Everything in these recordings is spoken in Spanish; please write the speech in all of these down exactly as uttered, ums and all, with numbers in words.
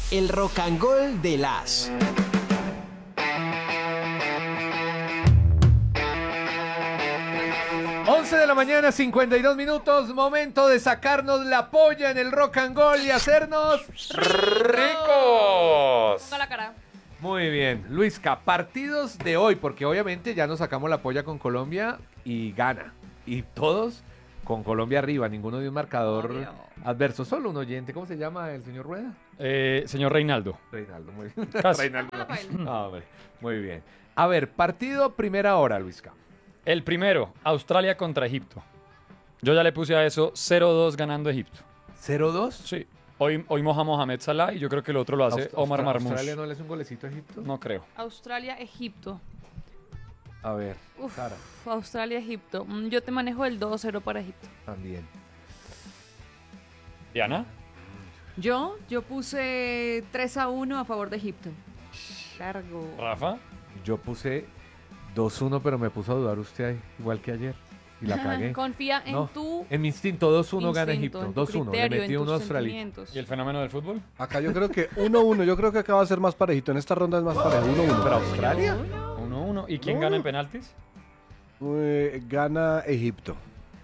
El Rock and Roll de las... once de la mañana, cincuenta y dos minutos, momento de sacarnos la polla en el Rock and Roll y hacernos ricos. Ponga la cara. Muy bien, Luisca, partidos de hoy, porque obviamente ya nos sacamos la polla con Colombia y gana. Y todos con Colombia arriba, ninguno de un marcador Obvio. adverso, solo un oyente. ¿Cómo se llama el señor Rueda? Eh, señor Reinaldo. Reinaldo, muy bien. Casi. Reinaldo. Ah, baila. Ah, hombre, muy bien. A ver, partido primera hora, Luisca. El primero, Australia contra Egipto. Yo ya le puse a eso cero dos ganando Egipto. ¿cero dos? Sí. Hoy, hoy moja Mohamed Salah y yo creo que el otro lo hace Aust- Omar Austra- Marmoush. ¿Australia no le hace un golecito a Egipto? No creo. Australia, Egipto. A ver, Uf, Sara, Australia, Egipto. Mm, Yo te manejo el dos cero para Egipto. también. Diana. Yo, yo puse tres a uno a favor de Egipto. Largo. Rafa. Yo puse dos uno, pero me puso a dudar usted ahí, igual que ayer. Y la cagué. Confía en No, tu en mi instinto, dos uno gana instinto, Egipto. en tu dos uno, le criterio, metí en un tus australiano. sentimientos. ¿Y el fenómeno del fútbol? Acá yo creo que uno uno, yo creo que acá va a ser más parejito. En esta ronda es más parejo, uno uno. ¿Pero Australia? uno uno. ¿Y quién No. gana en penaltis? Eh, gana Egipto.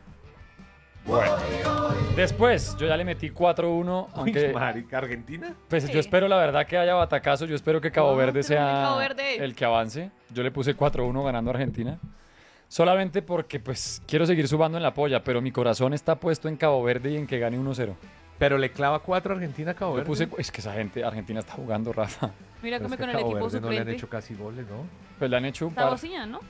Bueno. Después, yo ya le metí cuatro uno, aunque Uy, marica, ¿Argentina? pues Sí. yo espero la verdad que haya batacazo, yo espero que Cabo Verde Cuatro, sea Cabo Verde. el que avance. Yo le puse cuatro uno ganando a Argentina. Solamente porque pues quiero seguir subando en la polla, pero mi corazón está puesto en Cabo Verde y en que gane uno cero. Pero le clava cuatro a Argentina a Cabo Yo Verde. puse, es que esa gente, Argentina está jugando, Rafa. Mira Pero cómo es que con a el Cabo equipo Verde no le han suplente. hecho casi goles, ¿no? Pues le han hecho un Está par. Bocina, ¿no?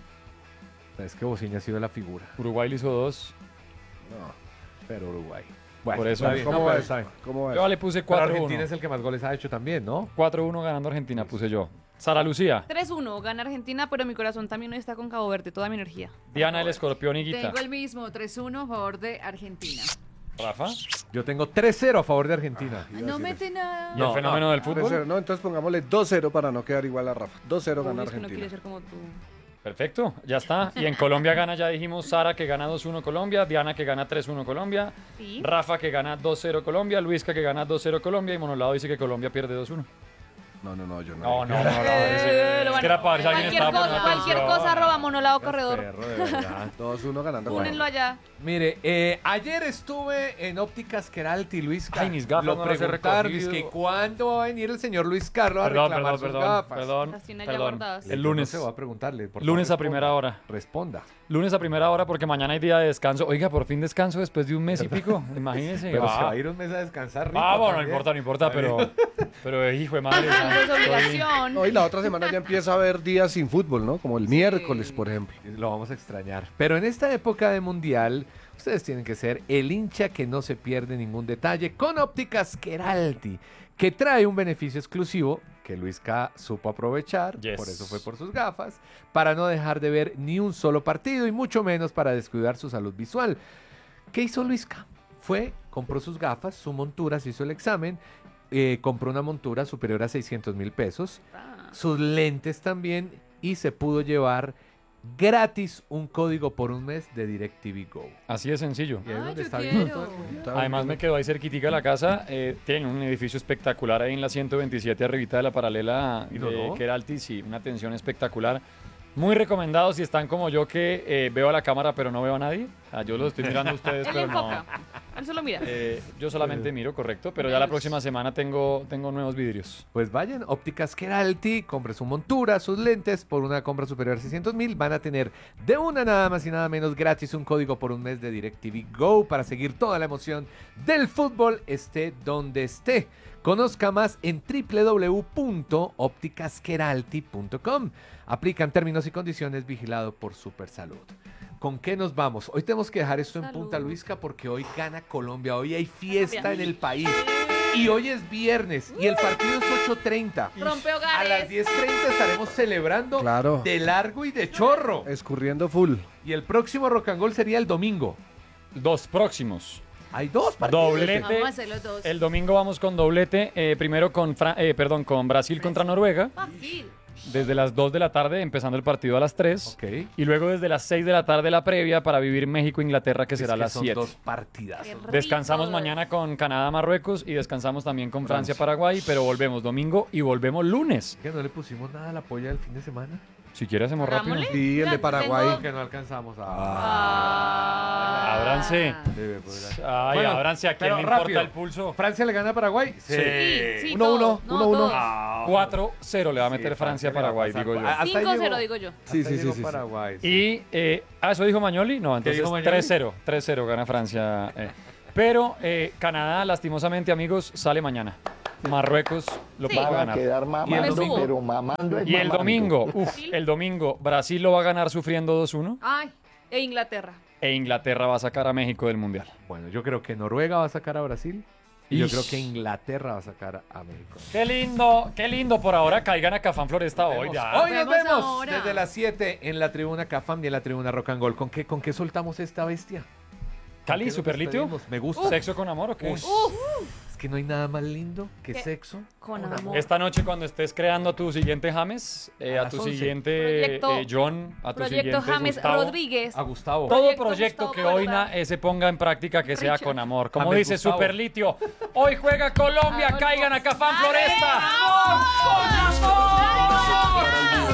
Es que Bociña ha sido la figura. Uruguay le hizo dos. No, pero Uruguay. Bueno, Por eso, está bien, ¿Cómo no, va pero eso? está bien. ¿Cómo va Yo eso? le puse Pero cuatro Argentina uno. es el que más goles ha hecho también, ¿no? cuatro uno ganando Argentina, puse yo. Sara Lucía, tres uno, gana Argentina, pero mi corazón también está con Cabo Verde, toda mi energía. Diana el Escorpión y Guita. Tengo el mismo, tres uno a favor de Argentina. Rafa. Yo tengo tres cero a favor de Argentina. No mete nada. ¿Y No, el fenómeno no. del tres fútbol? cero, no, entonces pongámosle dos cero para no quedar igual a Rafa. dos cero gana Uy, es que no quiere Argentina. ser como tú. Perfecto, ya está. Y en Colombia gana, ya dijimos, Sara que gana dos uno Colombia, Diana que gana tres uno Colombia, Sí. Rafa que gana dos cero Colombia, Luisca que gana dos cero Colombia y Monolado dice que Colombia pierde dos uno. No, no, no, yo no. No, no, dije. Monolado Eh, dice. lo Es que era para ver si alguien Cualquier estaba cosa, poniendo cualquier atención. cosa, arroba monolado corredor. Perro, de verdad. dos uno ganando. Únenlo allá. Mire, eh, ayer estuve en Ópticas Queralty y Luis Ay, mis gafas Lo no las he preguntaron, recogido. es que ¿cuándo va a venir el señor Luis Carlos a Perdón, reclamar perdón, sus perdón, gafas? perdón, Las tiene ya perdón. guardadas. El Yo lunes. No sé, voy a preguntarle. por favor, Lunes a responda. primera hora. Responda. Lunes a primera hora porque mañana hay día de descanso. Oiga, por fin descanso después de un mes y pico. Imagínense. Pero ah, se va a ir un mes a descansar rico ah, bueno, no también. importa, no importa, pero, pero hijo de madre. o sea, Es estoy- obligación. No, y la otra semana ya empieza a haber días sin fútbol, ¿no? Como el miércoles, por ejemplo. Lo vamos a extrañar. Pero en esta época de mundial, ustedes tienen que ser el hincha que no se pierde ningún detalle con Ópticas Queralty, que trae un beneficio exclusivo que Luis K supo aprovechar, Yes. por eso fue por sus gafas, para no dejar de ver ni un solo partido y mucho menos para descuidar su salud visual. ¿Qué hizo Luis K? Fue, compró sus gafas, su montura, se hizo el examen, eh, compró una montura superior a seiscientos mil pesos, Ah. sus lentes también y se pudo llevar gratis un código por un mes de DirecTV Go. Así de sencillo. Y ahí es Ah, donde yo está viendo quiero. todo el mundo. Además me quedó ahí cerquitica de la casa. Eh, tienen un edificio espectacular ahí en la ciento veintisiete, arribita de la paralela ¿Y no, de no? Queralty. Sí, una atención espectacular. Muy recomendado si están como yo que eh, veo a la cámara pero no veo a nadie. Ah, yo los estoy mirando a ustedes, Él pero no. enfoca. Él solo mira. Eh, yo solamente miro, correcto, pero ya la próxima semana tengo, tengo nuevos vidrios. Pues vayan, Ópticas Queralty, compre su montura, sus lentes, por una compra superior a seiscientos mil, van a tener de una nada más y nada menos gratis un código por un mes de DirecTV Go para seguir toda la emoción del fútbol, esté donde esté. Conozca más en w w w punto ópticas queralty punto com. Aplican términos y condiciones, vigilado por Supersalud. ¿Con qué nos vamos? Hoy tenemos que dejar esto en Salud. Punta Luisca porque hoy gana Colombia, hoy hay fiesta Colombia. en el país. Y hoy es viernes y el partido es ocho treinta. Rompe A hogares. las diez treinta estaremos celebrando Claro. de largo y de chorro. Escurriendo full. Y el próximo Rock and Roll sería el domingo. Dos próximos. Hay dos partidos. Doblete. Vamos a hacer los dos. El domingo vamos con doblete. eh, primero con, Fra- eh, perdón, con Brasil contra Noruega. Fácil. desde las dos de la tarde, empezando el partido a las tres. Ok. Y luego desde las seis de la tarde la previa para vivir México-Inglaterra, que Es será a que las son siete. dos partidazos. Qué rico. Descansamos mañana con Canadá-Marruecos y descansamos también con Francia-Paraguay, pero volvemos domingo y volvemos lunes. ¿Que no le pusimos nada a la polla del fin de semana? Si quieres hacemos rápido. Hagámosle. Sí, el de Tengo- Paraguay. Que no alcanzamos a... Ah. Ábranse. Debe poder- Ay, Bueno, ábranse, ¿a quién pero le importa rápido. el pulso? ¿Francia le gana a Paraguay? Sí, sí, Uno, todos. uno, No, uno, uno. todos. Ah, cuatro cero le va a sí, meter Francia le va a Francia-Paraguay, pasar. digo yo. Ah, hasta cinco cero llegó- digo yo. Sí, hasta sí, sí, llegó sí, sí. Paraguay. sí. Y, eh, ah, ¿eso dijo Mañoli? No, entonces dijo Mañoli? tres cero, tres cero gana Francia. eh. Pero eh, Canadá, lastimosamente, amigos, sale mañana. Marruecos lo Sí. va a Va a ganar. quedar ¿Y el mamando, domingo? pero mamando es Y el mamando. domingo, uf, Sí. el domingo, Brasil lo va a ganar sufriendo dos uno Ay, E Inglaterra. e Inglaterra va a sacar a México del Mundial. Bueno, yo creo que Noruega va a sacar a Brasil. Y yo Ish. creo que Inglaterra va a sacar a México. Qué lindo, qué lindo. Por ahora caigan a Cafán Floresta hoy ya. Hoy nos Vemos vemos ahora. desde las siete en la tribuna Cafam y en la tribuna Rock and Roll. ¿Con qué, con qué soltamos esta bestia? Cali, ¿Con qué nos Superlitio. despedimos? Me gusta. ¿Sexo con amor o qué? Uf. Es que no hay nada más lindo que ¿Qué? sexo Con amor. Esta noche cuando estés creando a tu siguiente James, eh, A a, las tu once. siguiente Proyecto- eh, John, a tu Proyecto siguiente James Gustavo. Rodríguez. A Gustavo. Todo Proyecto proyecto Gustavo que hoy Cuerda. na- eh, se ponga en práctica que sea Richard. con amor. Como James dice Gustavo. Superlitio, hoy juega Colombia, Adolfo. caigan a Cafán ¡Ale! Floresta. ¡Amor! ¡Con amor!